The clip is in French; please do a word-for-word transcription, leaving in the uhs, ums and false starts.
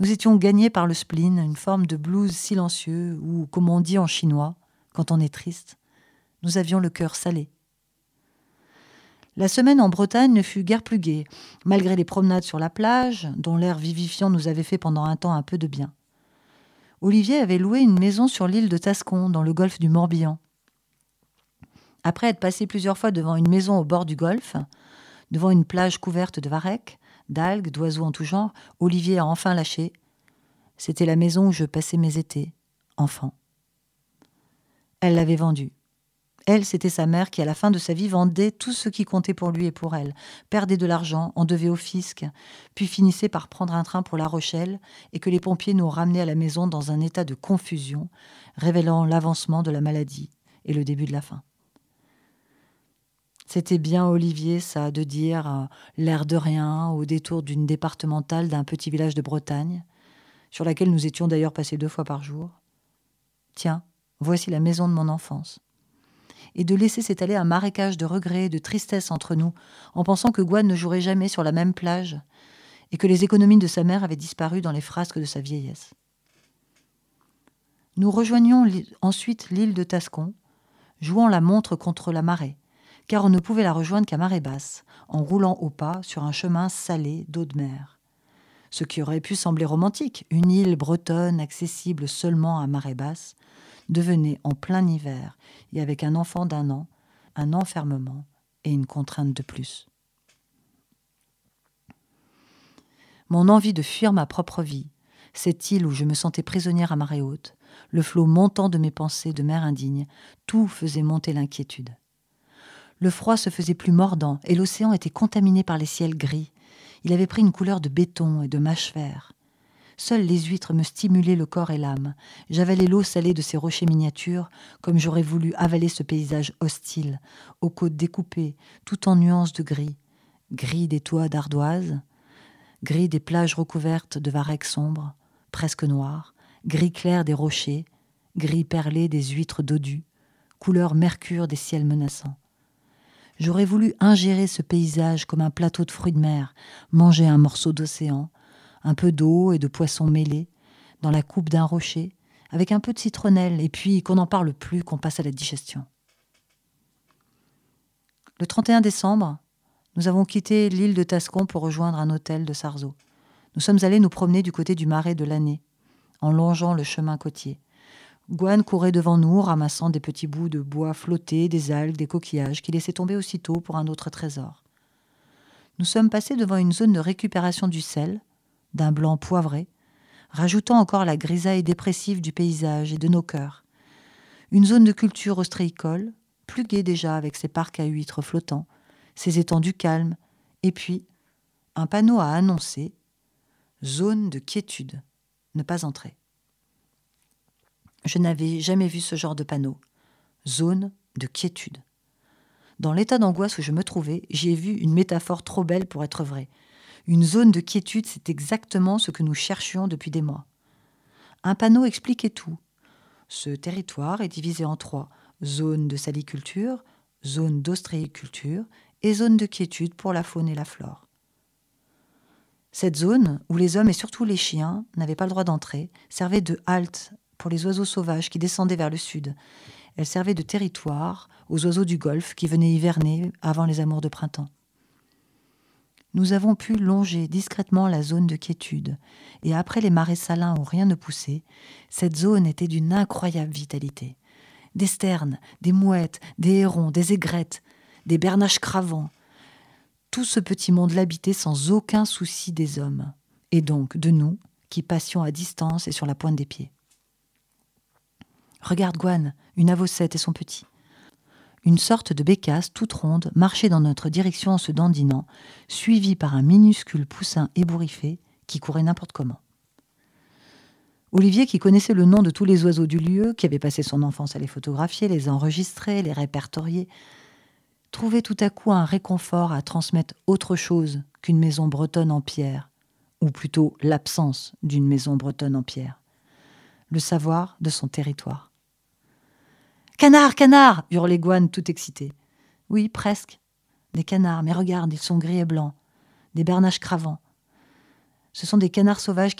Nous étions gagnés par le spleen, une forme de blues silencieux, ou, comme on dit en chinois, quand on est triste, nous avions le cœur salé. La semaine en Bretagne ne fut guère plus gaie, malgré les promenades sur la plage, dont l'air vivifiant nous avait fait pendant un temps un peu de bien. Olivier avait loué une maison sur l'île de Tascon, dans le golfe du Morbihan. Après être passé plusieurs fois devant une maison au bord du golfe, devant une plage couverte de varechs, d'algues, d'oiseaux en tout genre, Olivier a enfin lâché. C'était la maison où je passais mes étés, enfant. Elle l'avait vendue. Elle, c'était sa mère qui, à la fin de sa vie, vendait tout ce qui comptait pour lui et pour elle, perdait de l'argent, en devait au fisc, puis finissait par prendre un train pour La Rochelle et que les pompiers nous ramenaient à la maison dans un état de confusion, révélant l'avancement de la maladie et le début de la fin. C'était bien Olivier, ça, de dire euh, l'air de rien au détour d'une départementale d'un petit village de Bretagne, sur laquelle nous étions d'ailleurs passés deux fois par jour. Tiens, voici la maison de mon enfance. Et de laisser s'étaler un marécage de regrets et de tristesse entre nous, en pensant que Gwan ne jouerait jamais sur la même plage et que les économies de sa mère avaient disparu dans les frasques de sa vieillesse. Nous rejoignions ensuite l'île de Tascon, jouant la montre contre la marée, car on ne pouvait la rejoindre qu'à marée basse, en roulant au pas sur un chemin salé d'eau de mer. Ce qui aurait pu sembler romantique, une île bretonne accessible seulement à marée basse, devenait en plein hiver, et avec un enfant d'un an, un enfermement et une contrainte de plus. Mon envie de fuir ma propre vie, cette île où je me sentais prisonnière à marée haute, le flot montant de mes pensées de mer indigne, tout faisait monter l'inquiétude. Le froid se faisait plus mordant et l'océan était contaminé par les ciels gris. Il avait pris une couleur de béton et de mâche-fer. Seules les huîtres me stimulaient le corps et l'âme. J'avalais l'eau salée de ces rochers miniatures, comme j'aurais voulu avaler ce paysage hostile, aux côtes découpées, tout en nuances de gris. Gris des toits d'ardoise, gris des plages recouvertes de varechs sombres, presque noirs, gris clair des rochers, gris perlé des huîtres dodues, couleur mercure des ciels menaçants. J'aurais voulu ingérer ce paysage comme un plateau de fruits de mer, manger un morceau d'océan, un peu d'eau et de poissons mêlés, dans la coupe d'un rocher, avec un peu de citronnelle, et puis qu'on n'en parle plus, qu'on passe à la digestion. Le trente et un décembre, nous avons quitté l'île de Tascon pour rejoindre un hôtel de Sarzeau. Nous sommes allés nous promener du côté du marais de l'Année, en longeant le chemin côtier. Gwan courait devant nous, ramassant des petits bouts de bois flottés, des algues, des coquillages, qui laissaient tomber aussitôt pour un autre trésor. Nous sommes passés devant une zone de récupération du sel, d'un blanc poivré, rajoutant encore la grisaille dépressive du paysage et de nos cœurs. Une zone de culture ostréicole, plus gaie déjà avec ses parcs à huîtres flottants, ses étendues calmes, et puis un panneau à annoncer « Zone de quiétude, ne pas entrer ». Je n'avais jamais vu ce genre de panneau. Zone de quiétude. Dans l'état d'angoisse où je me trouvais, j'y ai vu une métaphore trop belle pour être vraie. Une zone de quiétude, c'est exactement ce que nous cherchions depuis des mois. Un panneau expliquait tout. Ce territoire est divisé en trois. Zone de saliculture, zone d'ostréiculture et zone de quiétude pour la faune et la flore. Cette zone, où les hommes et surtout les chiens n'avaient pas le droit d'entrer, servait de halte pour les oiseaux sauvages qui descendaient vers le sud. Elle servait de territoire aux oiseaux du golfe qui venaient hiverner avant les amours de printemps. Nous avons pu longer discrètement la zone de quiétude, et après les marais salins où rien ne poussait, cette zone était d'une incroyable vitalité. Des sternes, des mouettes, des hérons, des aigrettes, des bernaches cravants. Tout ce petit monde l'habitait sans aucun souci des hommes, et donc de nous, qui passions à distance et sur la pointe des pieds. Regarde Gwan, une avocette et son petit. Une sorte de bécasse toute ronde marchait dans notre direction en se dandinant, suivie par un minuscule poussin ébouriffé qui courait n'importe comment. Olivier, qui connaissait le nom de tous les oiseaux du lieu, qui avait passé son enfance à les photographier, les enregistrer, les répertorier, trouvait tout à coup un réconfort à transmettre autre chose qu'une maison bretonne en pierre, ou plutôt l'absence d'une maison bretonne en pierre. Le savoir de son territoire. « Canard, canard !» hurlait Gwan tout excité. « Oui, presque. Des canards, mais regarde, ils sont gris et blancs. Des bernaches cravants. Ce sont des canards sauvages qui